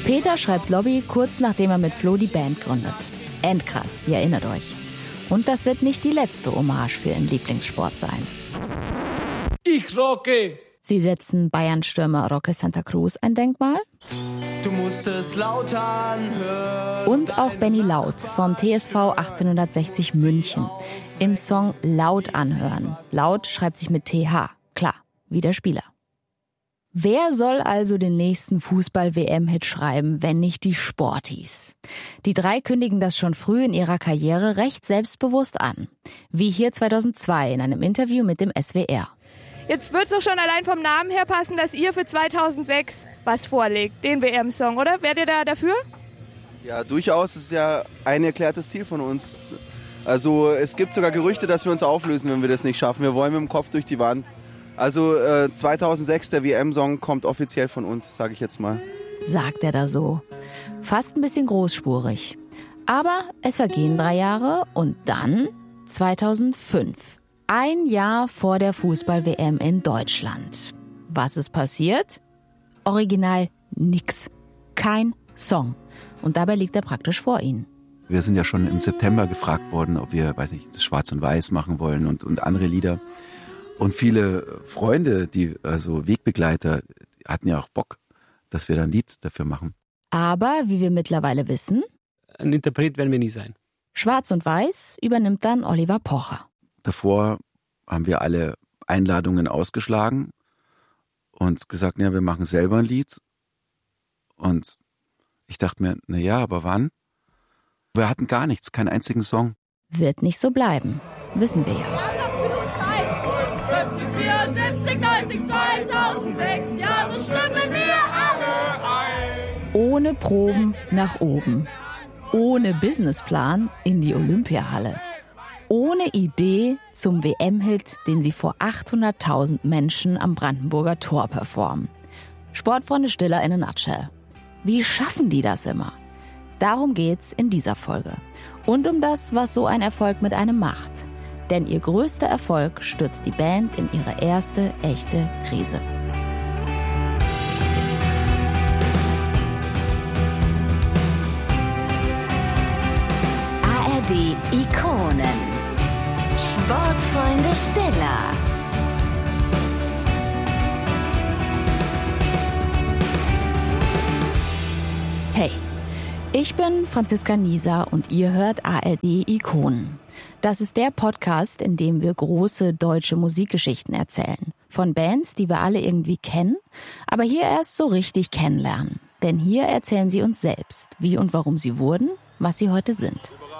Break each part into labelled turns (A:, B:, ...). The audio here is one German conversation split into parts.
A: Peter schreibt Lobby kurz nachdem er mit Flo die Band gründet. Endkrass, ihr erinnert euch. Und das wird nicht die letzte Hommage für ihren Lieblingssport sein.
B: Ich rocke!
A: Sie setzen Bayern-Stürmer Roque Santa Cruz ein Denkmal.
B: Du musst es laut anhören.
A: Und auch Benny Laut vom TSV 1860 München im Song Laut anhören. Laut schreibt sich mit TH, klar, wie der Spieler. Wer soll also den nächsten Fußball-WM-Hit schreiben, wenn nicht die Sporties? Die drei kündigen das schon früh in ihrer Karriere recht selbstbewusst an. Wie hier 2002 in einem Interview mit dem SWR.
C: Jetzt wird es doch schon allein vom Namen her passen, dass ihr für 2006 was vorlegt, den WM-Song, oder? Wärt ihr da dafür?
D: Ja, durchaus. Das ist ja ein erklärtes Ziel von uns. Also es gibt sogar Gerüchte, dass wir uns auflösen, wenn wir das nicht schaffen. Wir wollen mit dem Kopf durch die Wand. Also 2006, der WM-Song kommt offiziell von uns, sage ich jetzt mal.
A: Sagt er da so. Fast ein bisschen großspurig. Aber es vergehen 3 Jahre und dann 2005. Ein Jahr vor der Fußball-WM in Deutschland. Was ist passiert? Original nix. Kein Song. Und dabei liegt er praktisch vor ihnen.
E: Wir sind ja schon im September gefragt worden, ob wir, das Schwarz und Weiß machen wollen und andere Lieder. Und viele Freunde, also Wegbegleiter, hatten ja auch Bock, dass wir da ein Lied dafür machen.
A: Aber, wie wir mittlerweile wissen,
F: ein Interpret werden wir nie sein.
A: Schwarz und Weiß übernimmt dann Oliver Pocher.
E: Davor haben wir alle Einladungen ausgeschlagen und gesagt, ja, wir machen selber ein Lied. Und ich dachte mir, aber wann? Wir hatten gar nichts, keinen einzigen Song.
A: Wird nicht so bleiben, wissen wir ja.
G: 74, 90, 2006, ja, so stimmen wir alle ein.
A: Ohne Proben nach oben. Ohne Businessplan in die Olympiahalle. Ohne Idee zum WM-Hit, den sie vor 800.000 Menschen am Brandenburger Tor performen. Sportfreunde Stiller in a nutshell. Wie schaffen die das immer? Darum geht's in dieser Folge. Und um das, was so ein Erfolg mit einem macht. Denn ihr größter Erfolg stürzt die Band in ihre erste echte Krise.
H: ARD Ikonen. Sportfreunde Stiller.
A: Hey, ich bin Franziska Nieser und ihr hört ARD Ikonen. Das ist der Podcast, in dem wir große deutsche Musikgeschichten erzählen. Von Bands, die wir alle irgendwie kennen, aber hier erst so richtig kennenlernen. Denn hier erzählen sie uns selbst, wie und warum sie wurden, was sie heute sind.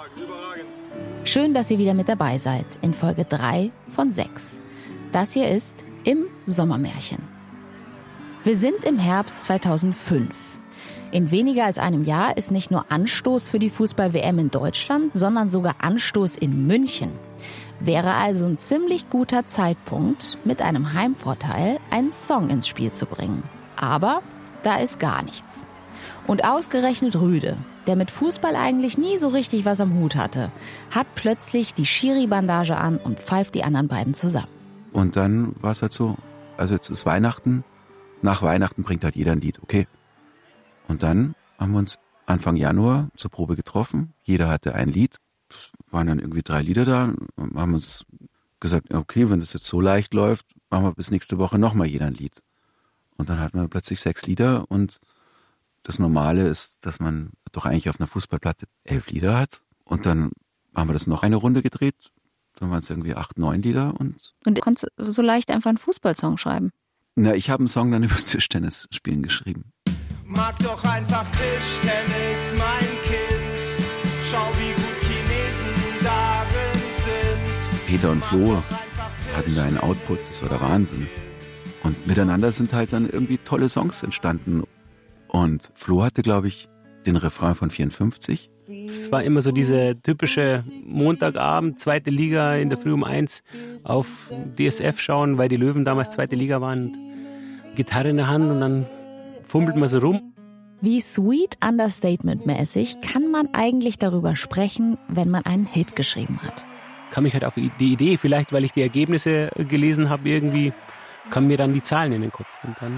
A: Schön, dass ihr wieder mit dabei seid in Folge 3 von 6. Das hier ist Im Sommermärchen. Wir sind im Herbst 2005. In weniger als einem Jahr ist nicht nur Anstoß für die Fußball-WM in Deutschland, sondern sogar Anstoß in München. Wäre also ein ziemlich guter Zeitpunkt, mit einem Heimvorteil einen Song ins Spiel zu bringen. Aber da ist gar nichts. Und ausgerechnet Rüde, der mit Fußball eigentlich nie so richtig was am Hut hatte, hat plötzlich die Schiri-Bandage an und pfeift die anderen beiden zusammen.
E: Und dann war es halt so, also jetzt ist Weihnachten, nach Weihnachten bringt halt jeder ein Lied, okay. Und dann haben wir uns Anfang Januar zur Probe getroffen. Jeder hatte ein Lied. Es waren dann irgendwie 3 Lieder da. Und haben uns gesagt, okay, wenn das jetzt so leicht läuft, machen wir bis nächste Woche nochmal jeder ein Lied. Und dann hatten wir plötzlich 6 Lieder. Und das Normale ist, dass man doch eigentlich auf einer Fußballplatte 11 Lieder hat. Und dann haben wir das noch eine Runde gedreht. Dann waren es irgendwie 8, 9 Lieder. Und
A: du konntest so leicht einfach einen Fußballsong schreiben?
E: Na, ich habe einen Song dann übers Tischtennisspielen geschrieben.
B: Mag doch einfach Tischtennis, mein Kind. Schau, wie gut Chinesen darin sind.
E: Peter und Flo hatten da einen Output, das war der Wahnsinn. Und miteinander sind halt dann irgendwie tolle Songs entstanden. Und Flo hatte, glaube ich, den Refrain von 54.
F: Es war immer so diese typische Montagabend, 2. Liga in der Früh um 1 auf DSF schauen, weil die Löwen damals 2. Liga waren. Gitarre in der Hand und dann fummelt man so rum.
A: Wie sweet Understatement-mäßig kann man eigentlich darüber sprechen, wenn man einen Hit geschrieben hat?
F: Kam ich halt auf die Idee, vielleicht weil ich die Ergebnisse gelesen habe, irgendwie kamen mir dann die Zahlen in den Kopf. Und dann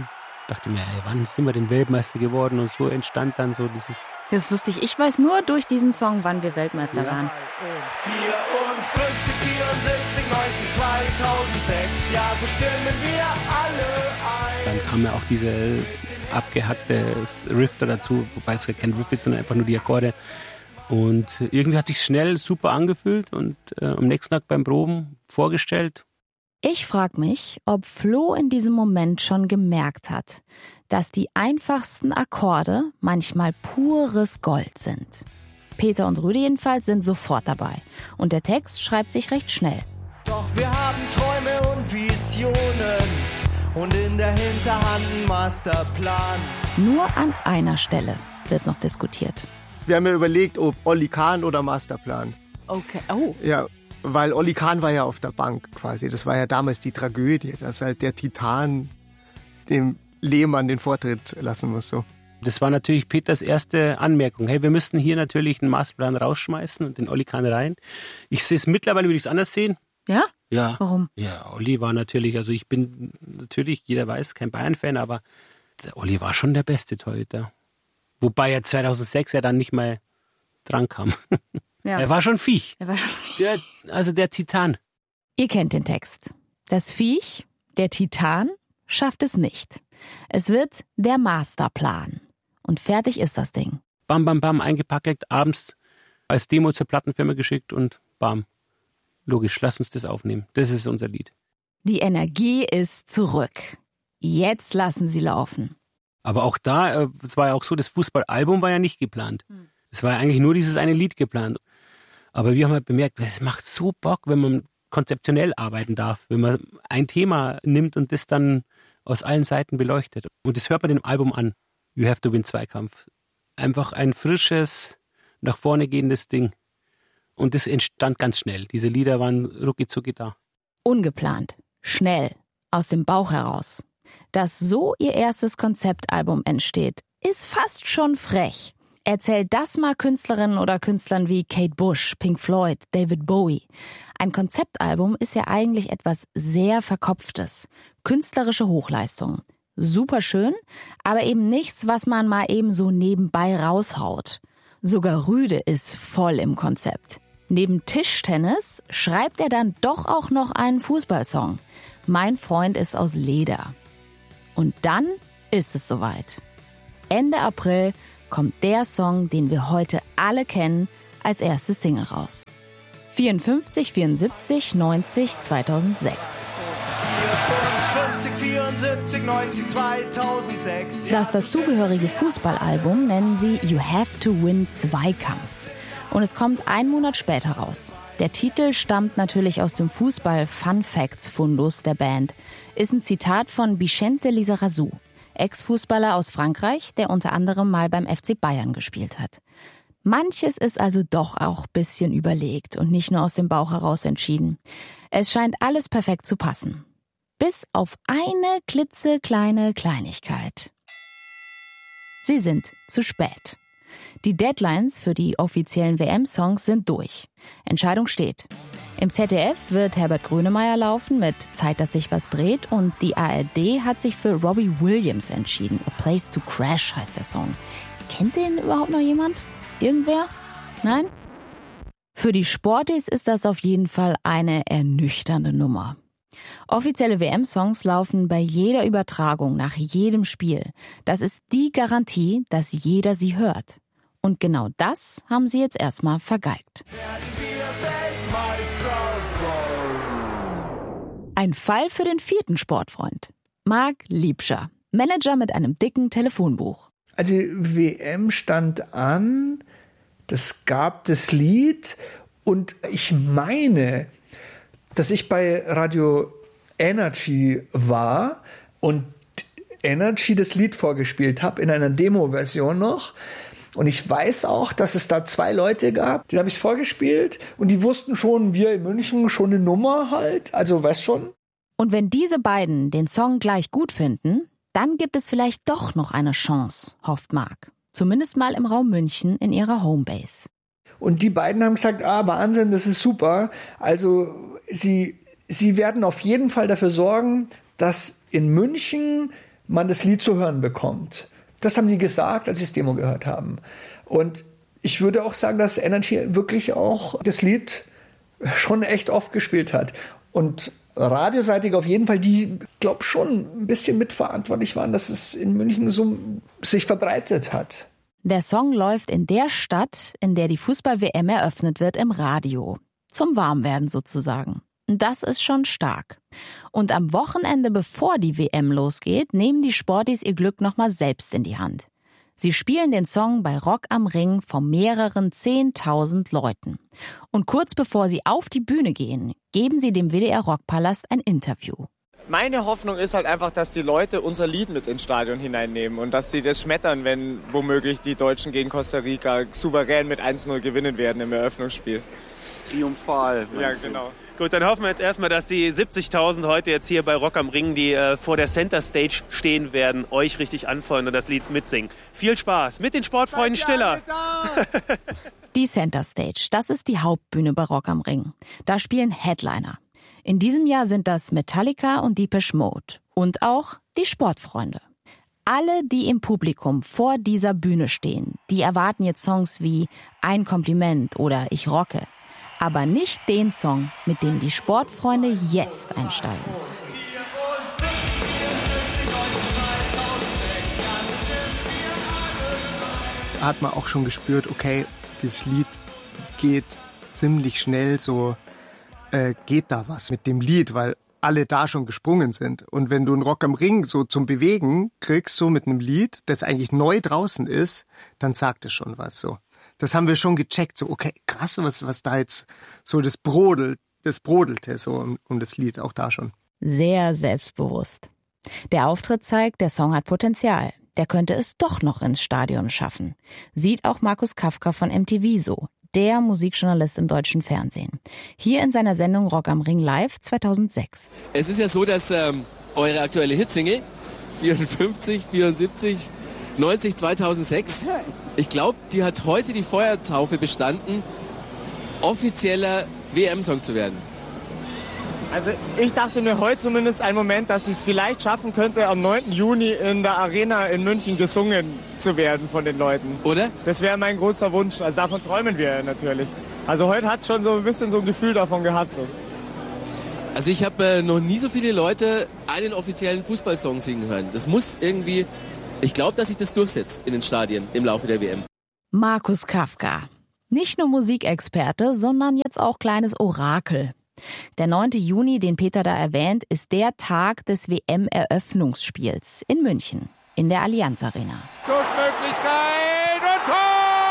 F: dachte mir, ey, wann sind wir denn Weltmeister geworden? Und so entstand dann so dieses...
A: Das ist lustig. Ich weiß nur durch diesen Song, wann wir Weltmeister waren.
B: 54, 74, 90, 2006, ja, so stimmen wir alle ein.
F: Dann kam ja auch diese abgehackte Riff da dazu, wobei es ja kein Riff ist, sondern einfach nur die Akkorde. Und irgendwie hat sich schnell super angefühlt und am nächsten Tag beim Proben vorgestellt.
A: Ich frage mich, ob Flo in diesem Moment schon gemerkt hat, dass die einfachsten Akkorde manchmal pures Gold sind. Peter und Rüde jedenfalls sind sofort dabei. Und der Text schreibt sich recht schnell.
B: Doch wir haben Träume und Visionen und in der Hinterhand einen Masterplan.
A: Nur an einer Stelle wird noch diskutiert.
I: Wir haben ja überlegt, ob Olli Kahn oder Masterplan.
A: Okay, oh.
I: Ja, weil Olli Kahn war ja auf der Bank quasi. Das war ja damals die Tragödie, dass halt der Titan dem Lehmann den Vortritt lassen muss. So.
F: Das war natürlich Peters erste Anmerkung. Hey, wir müssten hier natürlich einen Masterplan rausschmeißen und den Olli Kahn rein. Ich sehe es mittlerweile, würde ich es anders sehen.
A: Ja?
F: Ja.
A: Warum?
F: Ja, Olli war natürlich, also ich bin natürlich, jeder weiß, kein Bayern-Fan, aber der Olli war schon der beste Torhüter. Wobei er 2006 ja dann nicht mehr dran kam.
A: Ja.
F: Er war schon Viech. Der Titan.
A: Ihr kennt den Text. Das Viech, der Titan, schafft es nicht. Es wird der Masterplan. Und fertig ist das Ding.
F: Bam, bam, bam, eingepackelt, abends als Demo zur Plattenfirma geschickt und bam. Logisch, lass uns das aufnehmen. Das ist unser Lied.
A: Die Energie ist zurück. Jetzt lassen sie laufen.
F: Aber auch da, es war ja auch so, das Fußballalbum war ja nicht geplant. Es war ja eigentlich nur dieses eine Lied geplant. Aber wir haben halt bemerkt, es macht so Bock, wenn man konzeptionell arbeiten darf, wenn man ein Thema nimmt und das dann aus allen Seiten beleuchtet. Und das hört man dem Album an. You Have to Win Zweikampf. Einfach ein frisches, nach vorne gehendes Ding. Und das entstand ganz schnell. Diese Lieder waren rucki-zucki da.
A: Ungeplant, schnell, aus dem Bauch heraus. Dass so ihr erstes Konzeptalbum entsteht, ist fast schon frech. Erzählt das mal Künstlerinnen oder Künstlern wie Kate Bush, Pink Floyd, David Bowie. Ein Konzeptalbum ist ja eigentlich etwas sehr Verkopftes. Künstlerische Hochleistung. Super schön, aber eben nichts, was man mal eben so nebenbei raushaut. Sogar Rüde ist voll im Konzept. Neben Tischtennis schreibt er dann doch auch noch einen Fußballsong. Mein Freund ist aus Leder. Und dann ist es soweit. Ende April kommt der Song, den wir heute alle kennen, als erste Single raus. 54, 74, 90, 2006.
B: 54, 74, 90, 2006.
A: Das dazugehörige Fußballalbum nennen sie You Have to Win Zweikampf. Und es kommt einen Monat später raus. Der Titel stammt natürlich aus dem Fußball-Fun-Facts-Fundus der Band. Ist ein Zitat von Vicente Lizarazu, Ex-Fußballer aus Frankreich, der unter anderem mal beim FC Bayern gespielt hat. Manches ist also doch auch ein bisschen überlegt und nicht nur aus dem Bauch heraus entschieden. Es scheint alles perfekt zu passen. Bis auf eine klitzekleine Kleinigkeit. Sie sind zu spät. Die Deadlines für die offiziellen WM-Songs sind durch. Entscheidung steht. Im ZDF wird Herbert Grönemeyer laufen mit Zeit, dass sich was dreht, und die ARD hat sich für Robbie Williams entschieden. A Place to Crash heißt der Song. Kennt den überhaupt noch jemand? Irgendwer? Nein? Für die Sportis ist das auf jeden Fall eine ernüchternde Nummer. Offizielle WM-Songs laufen bei jeder Übertragung nach jedem Spiel. Das ist die Garantie, dass jeder sie hört. Und genau das haben sie jetzt erstmal vergeigt. Ein Fall für den vierten Sportfreund. Marc Liebscher, Manager mit einem dicken Telefonbuch.
J: Also die WM stand an, es gab das Lied und ich meine, dass ich bei Radio Energy war und Energy das Lied vorgespielt habe, in einer Demo-Version noch. Und ich weiß auch, dass es da 2 Leute gab, denen habe ich es vorgespielt und die wussten schon, wir in München, schon eine Nummer halt, also weißt schon.
A: Und wenn diese beiden den Song gleich gut finden, dann gibt es vielleicht doch noch eine Chance, hofft Marc. Zumindest mal im Raum München in ihrer Homebase.
J: Und die beiden haben gesagt, Wahnsinn, das ist super. Also sie werden auf jeden Fall dafür sorgen, dass in München man das Lied zu hören bekommt. Das haben die gesagt, als sie das Demo gehört haben. Und ich würde auch sagen, dass Energy wirklich auch das Lied schon echt oft gespielt hat. Und radioseitig auf jeden Fall, die, glaube schon ein bisschen mitverantwortlich waren, dass es in München so sich verbreitet hat.
A: Der Song läuft in der Stadt, in der die Fußball-WM eröffnet wird, im Radio. Zum Warmwerden sozusagen. Das ist schon stark. Und am Wochenende, bevor die WM losgeht, nehmen die Sportis ihr Glück nochmal selbst in die Hand. Sie spielen den Song bei Rock am Ring vor mehreren 10.000 Leuten. Und kurz bevor sie auf die Bühne gehen, geben sie dem WDR Rockpalast ein Interview.
K: Meine Hoffnung ist halt einfach, dass die Leute unser Lied mit ins Stadion hineinnehmen und dass sie das schmettern, wenn womöglich die Deutschen gegen Costa Rica souverän mit 1-0 gewinnen werden im Eröffnungsspiel.
D: Triumphal.
K: Ja, genau.
F: Gut, dann hoffen wir jetzt erstmal, dass die 70.000 heute jetzt hier bei Rock am Ring, die vor der Center Stage stehen werden, euch richtig anfeuern und das Lied mitsingen. Viel Spaß mit den Sportfreunden Stiller.
A: Die Center Stage, das ist die Hauptbühne bei Rock am Ring. Da spielen Headliner. In diesem Jahr sind das Metallica und Depeche Mode und auch die Sportfreunde. Alle, die im Publikum vor dieser Bühne stehen, die erwarten jetzt Songs wie Ein Kompliment oder Ich rocke. Aber nicht den Song, mit dem die Sportfreunde jetzt einsteigen.
I: Hat man auch schon gespürt, okay, das Lied geht ziemlich schnell, so geht da was mit dem Lied, weil alle da schon gesprungen sind. Und wenn du einen Rock am Ring so zum Bewegen kriegst, so mit einem Lied, das eigentlich neu draußen ist, dann sagt es schon was so. Das haben wir schon gecheckt, so okay, krass, was da jetzt so das brodelte so um das Lied, auch da schon.
A: Sehr selbstbewusst. Der Auftritt zeigt, der Song hat Potenzial. Der könnte es doch noch ins Stadion schaffen. Sieht auch Markus Kafka von MTV so, der Musikjournalist im deutschen Fernsehen. Hier in seiner Sendung Rock am Ring Live 2006.
L: Es ist ja so, dass eure aktuelle Hitsingle 54, 74, 90, 2006, ich glaube, die hat heute die Feuertaufe bestanden, offizieller WM-Song zu werden.
K: Also ich dachte mir heute zumindest einen Moment, dass ich es vielleicht schaffen könnte, am 9. Juni in der Arena in München gesungen zu werden von den Leuten.
L: Oder?
K: Das wäre mein großer Wunsch. Also davon träumen wir natürlich. Also heute hat schon so ein bisschen so ein Gefühl davon gehabt. So.
L: Also ich habe noch nie so viele Leute einen offiziellen Fußballsong singen hören. Das muss irgendwie... Ich glaube, dass sich das durchsetzt in den Stadien im Laufe der WM.
A: Markus Kafka. Nicht nur Musikexperte, sondern jetzt auch kleines Orakel. Der 9. Juni, den Peter da erwähnt, ist der Tag des WM-Eröffnungsspiels in München, in der Allianz Arena.
M: Schussmöglichkeit und Tor!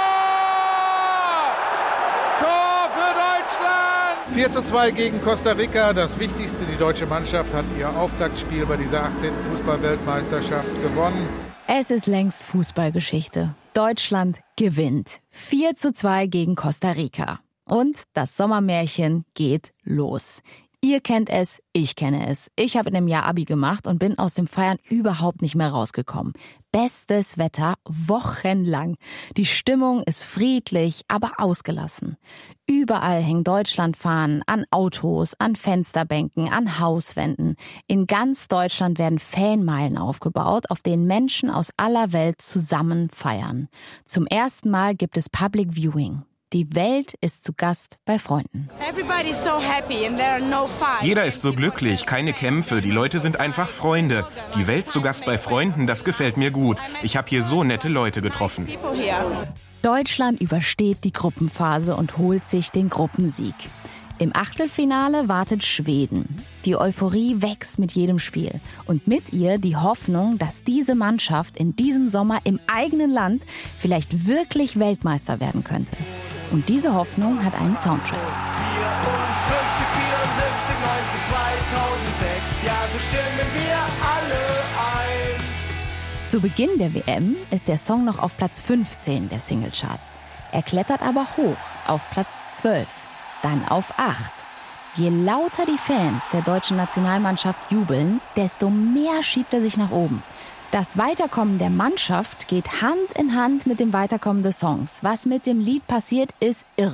M: Tor für Deutschland! 4:2 gegen Costa Rica. Das Wichtigste, die deutsche Mannschaft hat ihr Auftaktspiel bei dieser 18. Fußball-Weltmeisterschaft gewonnen.
A: Es ist längst Fußballgeschichte. Deutschland gewinnt. 4:2 gegen Costa Rica. Und das Sommermärchen geht los. Ihr kennt es, ich kenne es. Ich habe in dem Jahr Abi gemacht und bin aus dem Feiern überhaupt nicht mehr rausgekommen. Bestes Wetter, wochenlang. Die Stimmung ist friedlich, aber ausgelassen. Überall hängen Deutschlandfahnen an Autos, an Fensterbänken, an Hauswänden. In ganz Deutschland werden Fanmeilen aufgebaut, auf denen Menschen aus aller Welt zusammen feiern. Zum ersten Mal gibt es Public Viewing. Die Welt ist zu Gast bei Freunden.
N: Jeder ist so glücklich, keine Kämpfe, die Leute sind einfach Freunde. Die Welt zu Gast bei Freunden, das gefällt mir gut. Ich habe hier so nette Leute getroffen.
A: Deutschland übersteht die Gruppenphase und holt sich den Gruppensieg. Im Achtelfinale wartet Schweden. Die Euphorie wächst mit jedem Spiel. Und mit ihr die Hoffnung, dass diese Mannschaft in diesem Sommer im eigenen Land vielleicht wirklich Weltmeister werden könnte. Und diese Hoffnung hat einen Soundtrack.
B: 54, 74, 90, 2006, ja, so stimmen wir alle ein.
A: Zu Beginn der WM ist der Song noch auf Platz 15 der Singlecharts. Er klettert aber hoch auf Platz 12. Dann auf 8. Je lauter die Fans der deutschen Nationalmannschaft jubeln, desto mehr schiebt er sich nach oben. Das Weiterkommen der Mannschaft geht Hand in Hand mit dem Weiterkommen des Songs. Was mit dem Lied passiert, ist irre.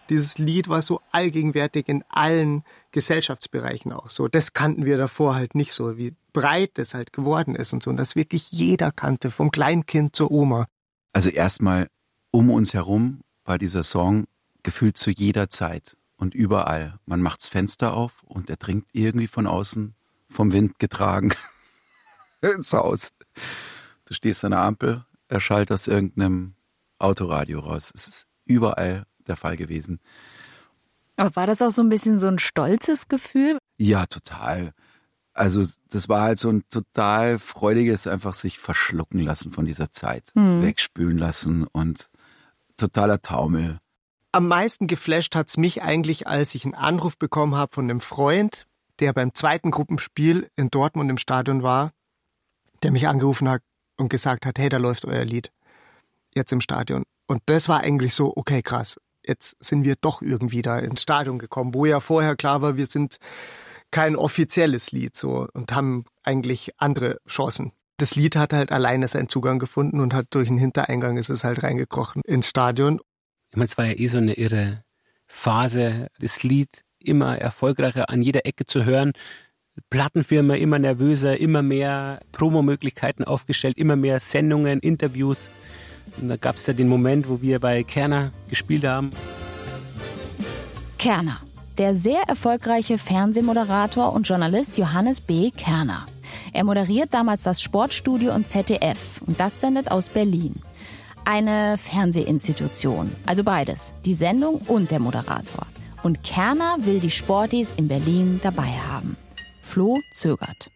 I: dieses Lied war so allgegenwärtig in allen Gesellschaftsbereichen auch so. Das kannten wir davor halt nicht so, wie breit das halt geworden ist und so. Und das wirklich jeder kannte, vom Kleinkind zur Oma.
E: Also erstmal um uns herum war dieser Song gefühlt zu jeder Zeit und überall. Man macht's Fenster auf und er dringt irgendwie von außen, vom Wind getragen, ins Haus. Du stehst an der Ampel, er schallt aus irgendeinem Autoradio raus. Es ist überall der Fall gewesen.
A: Aber war das auch so ein bisschen so ein stolzes Gefühl?
E: Ja, total. Also das war halt so ein total freudiges, einfach sich verschlucken lassen von dieser Zeit, wegspülen lassen und totaler Taumel.
I: Am meisten geflasht hat's mich eigentlich, als ich einen Anruf bekommen habe von einem Freund, der beim zweiten Gruppenspiel in Dortmund im Stadion war, der mich angerufen hat und gesagt hat, hey, da läuft euer Lied jetzt im Stadion. Und das war eigentlich so, okay, krass. Jetzt sind wir doch irgendwie da ins Stadion gekommen, wo ja vorher klar war, wir sind kein offizielles Lied so und haben eigentlich andere Chancen. Das Lied hat halt alleine seinen Zugang gefunden und hat durch einen Hintereingang ist es halt reingekrochen ins Stadion.
F: Ich meine, es war ja so eine irre Phase, das Lied immer erfolgreicher an jeder Ecke zu hören. Plattenfirma immer nervöser, immer mehr Promomöglichkeiten aufgestellt, immer mehr Sendungen, Interviews. Und da gab es ja den Moment, wo wir bei Kerner gespielt haben.
A: Kerner, der sehr erfolgreiche Fernsehmoderator und Journalist Johannes B. Kerner. Er moderiert damals das Sportstudio und ZDF und das sendet aus Berlin. Eine Fernsehinstitution, also beides, die Sendung und der Moderator. Und Kerner will die Sportis in Berlin dabei haben. Flo zögert.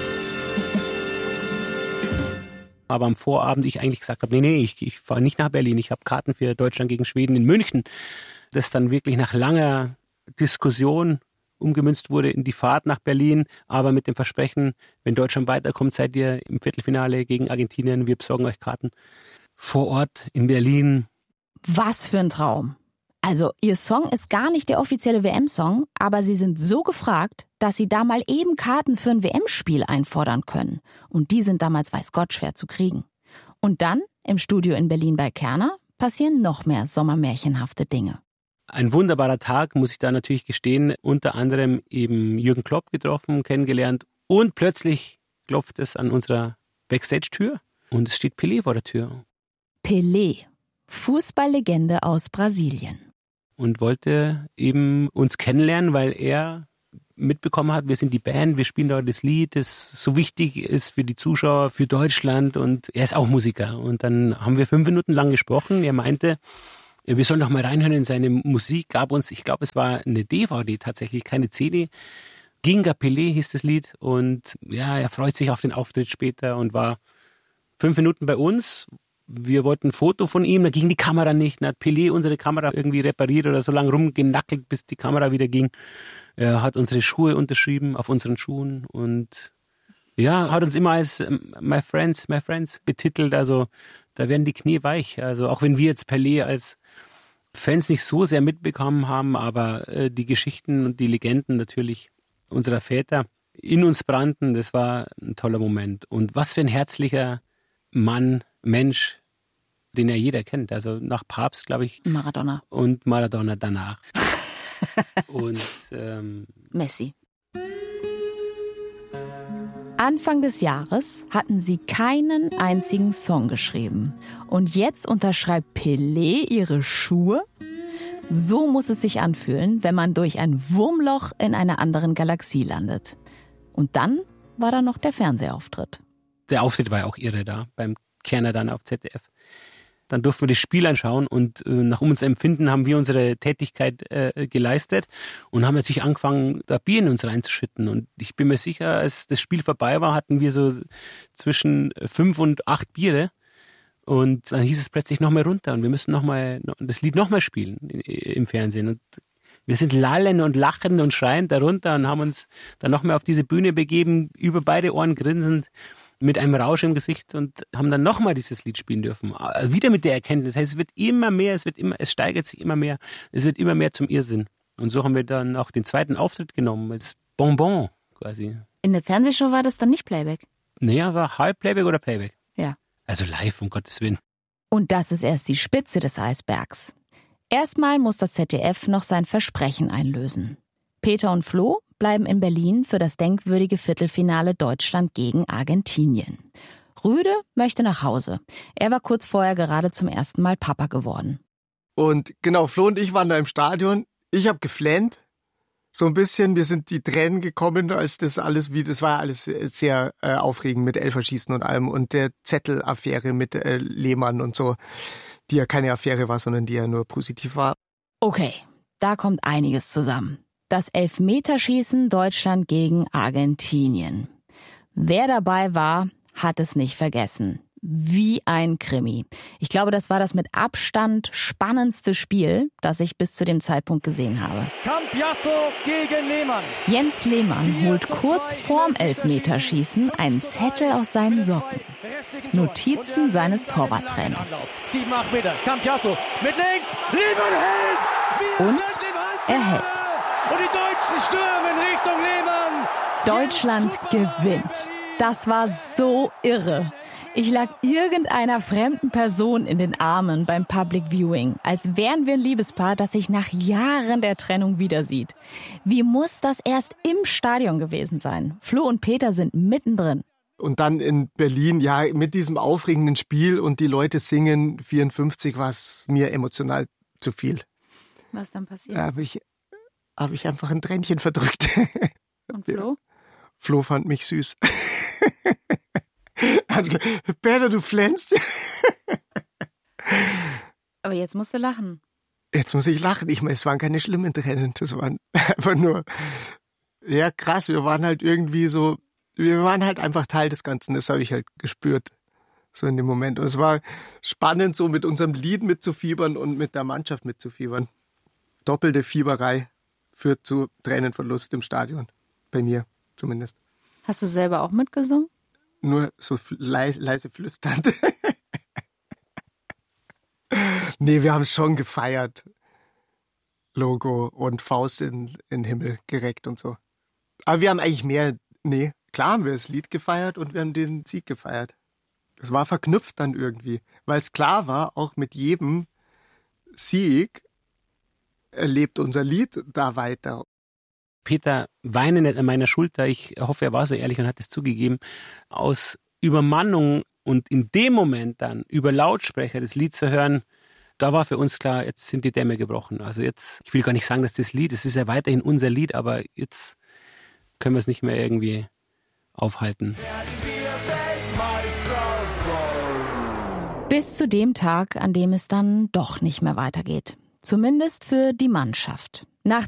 F: Aber am Vorabend ich eigentlich gesagt habe, nee, ich fahre nicht nach Berlin, ich habe Karten für Deutschland gegen Schweden in München. Das dann wirklich nach langer Diskussion umgemünzt wurde in die Fahrt nach Berlin, aber mit dem Versprechen, wenn Deutschland weiterkommt, seid ihr im Viertelfinale gegen Argentinien, wir besorgen euch Karten. Vor Ort in Berlin.
A: Was für ein Traum. Also, ihr Song ist gar nicht der offizielle WM-Song, aber sie sind so gefragt, dass sie da mal eben Karten für ein WM-Spiel einfordern können. Und die sind damals weiß Gott schwer zu kriegen. Und dann, im Studio in Berlin bei Kerner, passieren noch mehr sommermärchenhafte Dinge.
F: Ein wunderbarer Tag, muss ich da natürlich gestehen. Unter anderem eben Jürgen Klopp getroffen, kennengelernt. Und plötzlich klopft es an unserer Backstage-Tür und es steht Pelé vor der Tür.
A: Pelé, Fußballlegende aus Brasilien.
F: Und wollte eben uns kennenlernen, weil er mitbekommen hat, wir sind die Band, wir spielen dort das Lied, das so wichtig ist für die Zuschauer, für Deutschland und er ist auch Musiker. Und dann haben wir 5 Minuten lang gesprochen. Er meinte, wir sollen doch mal reinhören in seine Musik, gab uns, ich glaube, es war eine DVD tatsächlich, keine CD. Ginga Pelé hieß das Lied und ja, er freut sich auf den Auftritt später und war 5 Minuten bei uns. Wir wollten ein Foto von ihm, da ging die Kamera nicht. Dann hat Pelé unsere Kamera irgendwie repariert oder so lange rumgenackelt, bis die Kamera wieder ging. Er hat unsere Schuhe unterschrieben auf unseren Schuhen und ja, hat uns immer als my friends betitelt. Also da werden die Knie weich. Also auch wenn wir jetzt Pelé als Fans nicht so sehr mitbekommen haben, aber die Geschichten und die Legenden natürlich unserer Väter in uns brannten, das war ein toller Moment. Und was für ein herzlicher Mann, Mensch, den ja jeder kennt. Also nach Papst, glaube ich.
A: Maradona.
F: Und Maradona danach. Und
A: Messi. Anfang des Jahres hatten sie keinen einzigen Song geschrieben. Und jetzt unterschreibt Pelé ihre Schuhe? So muss es sich anfühlen, wenn man durch ein Wurmloch in einer anderen Galaxie landet. Und dann war da noch der Fernsehauftritt.
F: Der Auftritt war ja auch irre da, beim Kerner dann auf ZDF. Dann durften wir das Spiel anschauen und nach unserem Empfinden haben wir unsere Tätigkeit geleistet und haben natürlich angefangen, da Bier in uns reinzuschütten. Und ich bin mir sicher, als das Spiel vorbei war, hatten wir so zwischen 5 und 8 Biere. Und dann hieß es plötzlich noch mal runter und wir müssen das Lied noch mal spielen im Fernsehen. Und wir sind lallend und lachend und schreiend darunter und haben uns dann noch mal auf diese Bühne begeben, über beide Ohren grinsend, mit einem Rausch im Gesicht und haben dann nochmal dieses Lied spielen dürfen. Wieder mit der Erkenntnis. Das heißt, es wird immer mehr, es steigert sich immer mehr, es wird immer mehr zum Irrsinn. Und so haben wir dann auch den zweiten Auftritt genommen, als Bonbon quasi.
A: In der Fernsehshow war das dann nicht Playback?
F: Naja, war halb Playback oder Playback.
A: Ja.
F: Also live, um Gottes Willen.
A: Und das ist erst die Spitze des Eisbergs. Erstmal muss das ZDF noch sein Versprechen einlösen. Peter und Flo bleiben in Berlin für das denkwürdige Viertelfinale Deutschland gegen Argentinien. Rüde möchte nach Hause. Er war kurz vorher gerade zum ersten Mal Papa geworden.
I: Und genau, Flo und ich waren da im Stadion. Ich habe geflennt. So ein bisschen, mir sind die Tränen gekommen, als das war alles sehr aufregend mit Elferschießen und allem und der Zettelaffäre mit Lehmann und so, die ja keine Affäre war, sondern die ja nur positiv war.
A: Okay, da kommt einiges zusammen. Das Elfmeterschießen Deutschland gegen Argentinien. Wer dabei war, hat es nicht vergessen. Wie ein Krimi. Ich glaube, das war das mit Abstand spannendste Spiel, das ich bis zu dem Zeitpunkt gesehen habe.
B: Cambiasso gegen Lehmann.
A: Jens Lehmann holt kurz vorm Elfmeterschießen einen Zettel aus seinen Socken. Notizen seines Torwarttrainers.
B: 7-8 Meter. Cambiasso mit links. Lehmann hält.
A: Und er hält.
B: Und die Deutschen stürmen Richtung Lehmann.
A: Deutschland gewinnt. Das war so irre. Ich lag irgendeiner fremden Person in den Armen beim Public Viewing, als wären wir ein Liebespaar, das sich nach Jahren der Trennung wieder sieht. Wie muss das erst im Stadion gewesen sein? Flo und Peter sind mittendrin.
I: Und dann in Berlin, ja, mit diesem aufregenden Spiel und die Leute singen 54, war es mir emotional zu viel.
A: Was dann passiert?
I: Da habe ich einfach ein Tränchen verdrückt.
A: Und Flo?
I: Flo fand mich süß. Also, Peter, du flänzt.
A: Aber jetzt musst du lachen.
I: Jetzt muss ich lachen. Ich meine, es waren keine schlimmen Tränen. Das waren einfach nur, ja krass, wir waren halt einfach Teil des Ganzen. Das habe ich halt gespürt, so in dem Moment. Und es war spannend, so mit unserem Lied mitzufiebern und mit der Mannschaft mitzufiebern. Doppelte Fieberei führt zu Tränenverlust im Stadion. Bei mir zumindest.
A: Hast du selber auch mitgesungen?
I: Nur so leise flüsternd. Nee, wir haben es schon gefeiert. Logo und Faust in den Himmel gereckt und so. Aber wir haben eigentlich klar haben wir das Lied gefeiert und wir haben den Sieg gefeiert. Es war verknüpft dann irgendwie, weil es klar war, auch mit jedem Sieg lebt unser Lied da weiter.
F: Peter, weine nicht an meiner Schulter. Ich hoffe, er war so ehrlich und hat es zugegeben. Aus Übermannung und in dem Moment dann über Lautsprecher das Lied zu hören, da war für uns klar, jetzt sind die Dämme gebrochen. Also jetzt, ich will gar nicht sagen, dass das Lied, es ist ja weiterhin unser Lied, aber jetzt können wir es nicht mehr irgendwie aufhalten.
A: Bis zu dem Tag, an dem es dann doch nicht mehr weitergeht. Zumindest für die Mannschaft. Nach